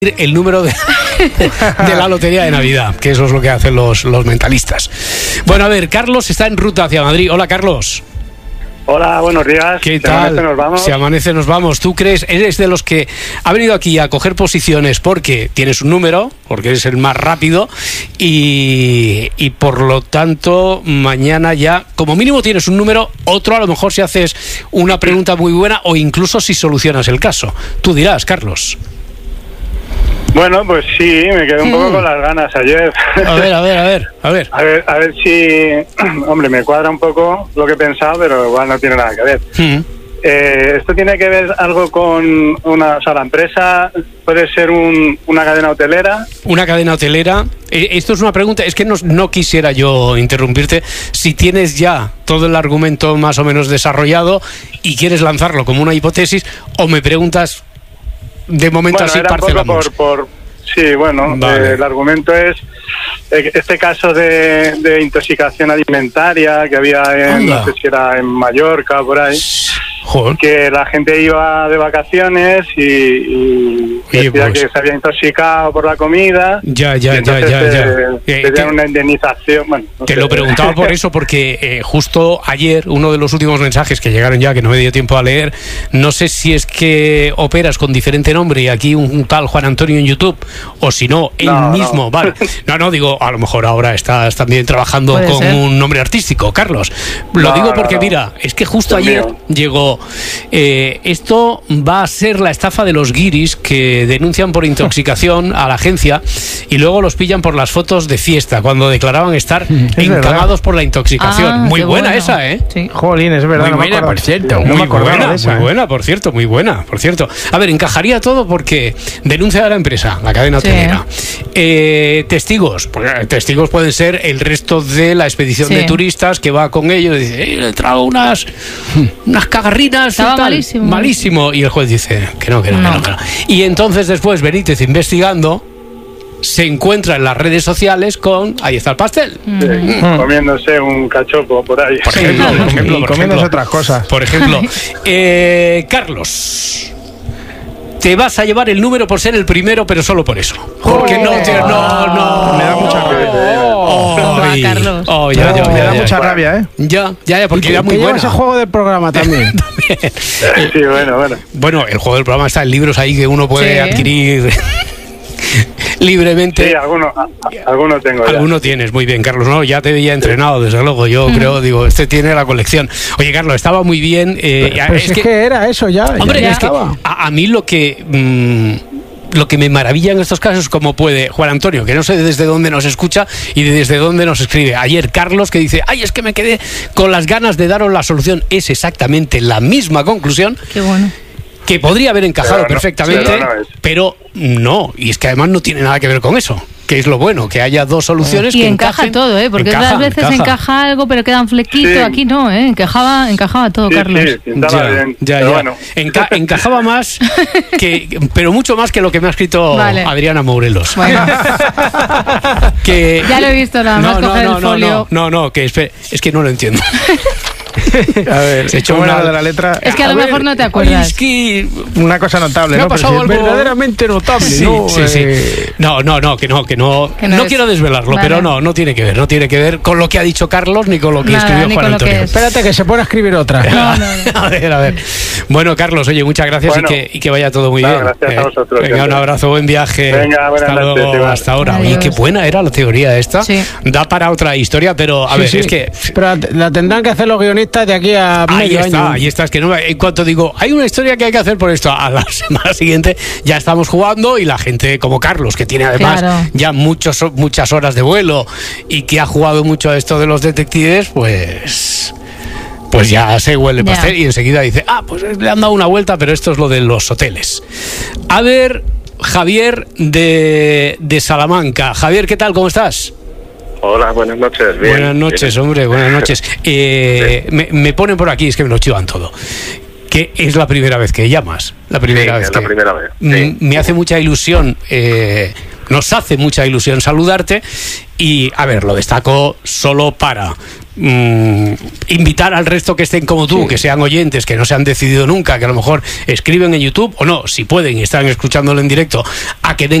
el número de la lotería de Navidad, que eso es lo que hacen los mentalistas. Bueno, a ver, Carlos está en ruta hacia Madrid. Hola, Carlos. Hola, buenos días. ¿Qué Si tal? amanece, nos vamos. Si amanece, nos vamos. ¿Tú crees, eres de los que ha venido aquí a coger posiciones porque tienes un número, porque eres el más rápido y por lo tanto mañana ya, como mínimo tienes un número, otro a lo mejor si haces una pregunta muy buena o incluso si solucionas el caso? Tú dirás, Carlos. Bueno, pues sí, me quedé un poco con las ganas ayer. A ver. A ver si, hombre, me cuadra un poco lo que he pensado, pero igual no tiene nada que ver. ¿Esto tiene que ver algo con la empresa puede ser una cadena hotelera? Una cadena hotelera. Esto es una pregunta, es que no quisiera yo interrumpirte. Si tienes ya todo el argumento más o menos desarrollado y quieres lanzarlo como una hipótesis, o me preguntas de momento, bueno, así parcelamos. Sí, bueno, vale. El argumento es este caso de intoxicación alimentaria que había no sé si era en Mallorca o por ahí. Joder. Que la gente iba de vacaciones y decía pues que se había intoxicado por la comida. Ya. Pedían una indemnización. Bueno, te lo preguntaba por eso, porque justo ayer, uno de los últimos mensajes que llegaron ya, que no me dio tiempo a leer, no sé si es que operas con diferente nombre y aquí un tal Juan Antonio en YouTube, o si no, él mismo. No. Vale. No, digo, a lo mejor ahora estás también trabajando con un nombre artístico, Carlos. Lo digo porque, mira, es que justo ayer llegó. Esto va a ser la estafa de los guiris que denuncian por intoxicación a la agencia y luego los pillan por las fotos de fiesta cuando declaraban estar encamados por la intoxicación. Muy buena esa, ¿eh? Sí. Jolín, es verdad. Muy buena, por cierto. Muy buena, por cierto. A ver, encajaría todo porque denuncia a la empresa, la cadena hotelera. Testigos. Pues, testigos pueden ser el resto de la expedición de turistas que va con ellos y dice, le traigo unas cagarrinas. Estaba malísimo. Y el juez dice que no. Y entonces después Benítez, investigando, se encuentra en las redes sociales con... Ahí está el pastel. Comiéndose un cachopo por ahí. Por ejemplo, comiéndose otras cosas. Por ejemplo, Carlos, te vas a llevar el número por ser el primero, pero solo por eso. Porque no. Me da mucha rabia. Carlos. Me da mucha rabia, ¿eh? Ya, porque era muy bueno. Ese juego del programa también. Sí, bueno. Bueno, el juego del programa está en libros ahí que uno puede adquirir libremente. Sí, alguno tengo. Alguno tienes, muy bien, Carlos. No, ya te veía entrenado, desde luego. Yo creo, este tiene la colección. Oye, Carlos, estaba muy bien. Es que era eso ya. Hombre, ya es que a mí lo que me maravilla en estos casos, como puede Juan Antonio, que no sé desde dónde nos escucha y desde dónde nos escribe. Ayer Carlos, que dice, es que me quedé con las ganas de daros la solución. Es exactamente la misma conclusión. Qué bueno. Que podría haber encajado perfectamente, pero no. Y es que además no tiene nada que ver con eso. Que es lo bueno, que haya dos soluciones que encaja encajen, todo, porque otras veces encaja algo pero quedan flequitos. Sí. Aquí no, encajaba todo, Carlos. Sí, bien. Ya. Bueno. Encajaba más pero mucho más que lo que me ha escrito Adriana Morelos. Bueno. Ya lo he visto, nada más coger el folio. No, que es que no lo entiendo. A ver, se echó una de la letra. Es que a lo mejor no te acuerdas. Es que una cosa notable, ¿no? Pero algo verdaderamente notable. Sí. No, que no quiero desvelarlo, pero no tiene que ver con lo que ha dicho Carlos ni con lo que escribió Juan Antonio. Espérate que se pone a escribir otra. A ver. Bueno, Carlos, oye, muchas gracias y que vaya todo muy bien. Gracias a vosotros. Venga, un abrazo, buen viaje. Venga, hasta luego, hasta ahora. Adiós. Oye, qué buena era la teoría esta. Sí. Da para otra historia, pero a ver, es que... Pero la tendrán que hacer los guionistas de aquí a medio año. Ahí está, es que no, en cuanto digo, hay una historia que hay que hacer por esto, a la semana siguiente ya estamos jugando y la gente como Carlos, que tiene además ya muchas horas de vuelo y que ha jugado mucho a esto de los detectives, pues ya se huele pastel y enseguida dice, pues le han dado una vuelta, pero esto es lo de los hoteles. A ver, Javier de Salamanca. Javier, ¿qué tal? ¿Cómo estás? Hola, buenas noches. Bien, buenas noches, bien. Hombre, buenas noches. Me ponen por aquí, es que me lo chivan todo. Que es la primera vez que llamas. La primera vez. Sí. Me hace mucha ilusión, nos hace mucha ilusión saludarte. Y, a ver, lo destaco solo para invitar al resto que estén como tú, que sean oyentes, que no se han decidido nunca, que a lo mejor escriben en YouTube, o no, si pueden y están escuchándolo en directo, a que den